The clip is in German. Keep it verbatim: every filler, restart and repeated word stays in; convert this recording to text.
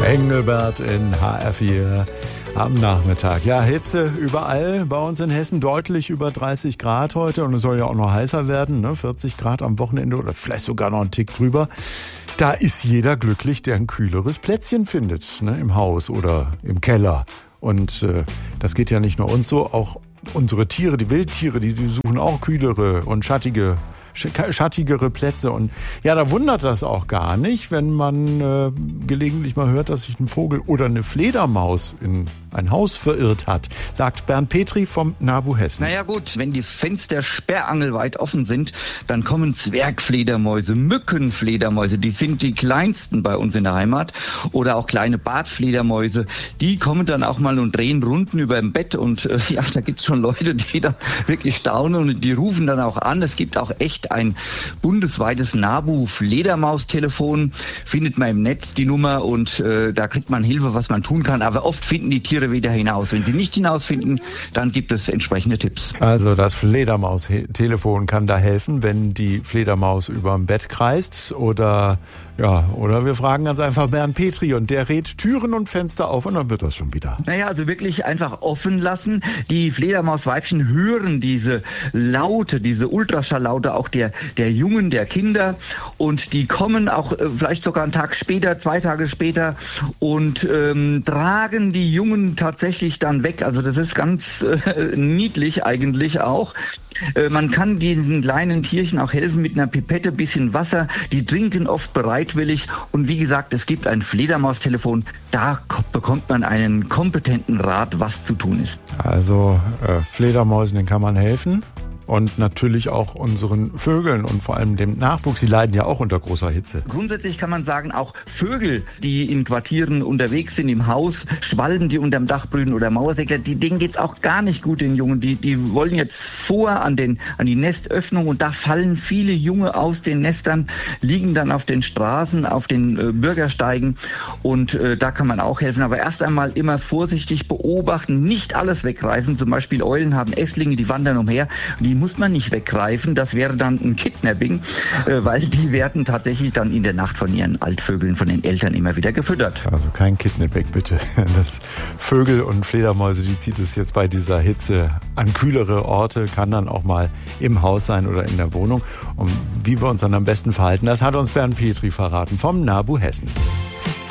Engelbert in H R vier am Nachmittag. Ja, Hitze überall bei uns in Hessen, deutlich über dreißig Grad heute und es soll ja auch noch heißer werden, ne? vierzig Grad am Wochenende oder vielleicht sogar noch einen Tick drüber. Da ist jeder glücklich, der ein kühleres Plätzchen findet, ne? Im Haus oder im Keller. Und äh, das geht ja nicht nur uns so, auch unsere Tiere, die Wildtiere, die, die suchen auch kühlere und schattige schattigere Plätze. Und ja, da wundert das auch gar nicht, wenn man äh, gelegentlich mal hört, dass sich ein Vogel oder eine Fledermaus in ein Haus verirrt hat, sagt Bernd Petri vom NABU Hessen. Naja gut, wenn die Fenster sperrangelweit offen sind, dann kommen Zwergfledermäuse, Mückenfledermäuse, die sind die kleinsten bei uns in der Heimat, oder auch kleine Bartfledermäuse, die kommen dann auch mal und drehen Runden über dem Bett und äh, ja, da gibt es schon Leute, die da wirklich staunen und die rufen dann auch an. Es gibt auch echt ein bundesweites NABU-Fledermaus-Telefon, findet man im Netz die Nummer und äh, da kriegt man Hilfe, was man tun kann. Aber oft finden die Tiere wieder hinaus. Wenn sie nicht hinausfinden, dann gibt es entsprechende Tipps. Also das Fledermaus-Telefon kann da helfen, wenn die Fledermaus überm Bett kreist oder ja, oder wir fragen ganz einfach Bernd Petri und der rät Türen und Fenster auf und dann wird das schon wieder. Naja, also wirklich einfach offen lassen. Die Fledermausweibchen hören diese Laute, diese Ultraschalllaute auch der, der Jungen, der Kinder und die kommen auch äh, vielleicht sogar einen Tag später, zwei Tage später und ähm, tragen die Jungen tatsächlich dann weg. Also das ist ganz äh, niedlich eigentlich auch. Äh, man kann diesen kleinen Tierchen auch helfen mit einer Pipette, bisschen Wasser. Die trinken oft bereitwillig und wie gesagt, es gibt ein Fledermaustelefon. Da bekommt man einen kompetenten Rat, was zu tun ist. Also äh, Fledermäusen, denen kann man helfen. Und natürlich auch unseren Vögeln und vor allem dem Nachwuchs. Die leiden ja auch unter großer Hitze. Grundsätzlich kann man sagen, auch Vögel, die in Quartieren unterwegs sind, im Haus, Schwalben, die unterm Dach brüten oder Mauersegler, die, denen geht's auch gar nicht gut, den Jungen. Die, die wollen jetzt vor an, den, an die Nestöffnung und da fallen viele Junge aus den Nestern, liegen dann auf den Straßen, auf den äh, Bürgersteigen und äh, da kann man auch helfen. Aber erst einmal immer vorsichtig beobachten, nicht alles weggreifen. Zum Beispiel Eulen haben Esslinge, die wandern umher. Die muss man nicht weggreifen, das wäre dann ein Kidnapping, äh, weil die werden tatsächlich dann in der Nacht von ihren Altvögeln, von den Eltern immer wieder gefüttert. Also kein Kidnapping bitte. Das Vögel und Fledermäuse, die zieht es jetzt bei dieser Hitze an kühlere Orte, kann dann auch mal im Haus sein oder in der Wohnung. Und wie wir uns dann am besten verhalten, das hat uns Bernd Petri verraten vom NABU Hessen.